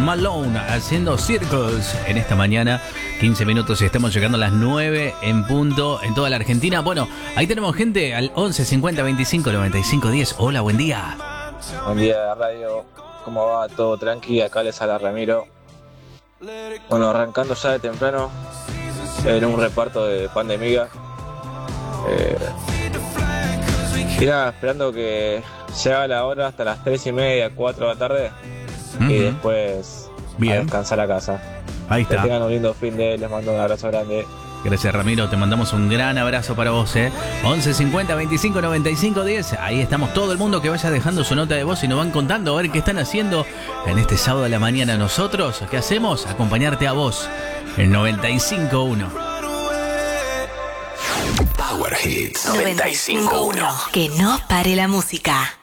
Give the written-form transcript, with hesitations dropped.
Malone haciendo Circles en esta mañana. 15 minutos y estamos llegando a las 9 en punto en toda la Argentina. Bueno, ahí tenemos gente al 11 50 25 95 10. Hola, buen día. Buen día, radio. ¿Cómo va? ¿Todo tranqui? Acá les habla Ramiro. Bueno, arrancando ya de temprano en un reparto de pan de miga. Y nada, esperando que se haga la hora hasta las 3:30, 4 de la tarde. Y después a descansar a casa. Ahí está. Que tengan un lindo fin de, les mando un abrazo grande. Gracias, Ramiro, te mandamos un gran abrazo para vos, 11 50 25 95 10. Ahí estamos, todo el mundo que vaya dejando su nota de voz y nos van contando a ver qué están haciendo en este sábado de la mañana. Nosotros, ¿qué hacemos? Acompañarte a vos, el 95.1. Power Hits 95.1. Que no pare la música.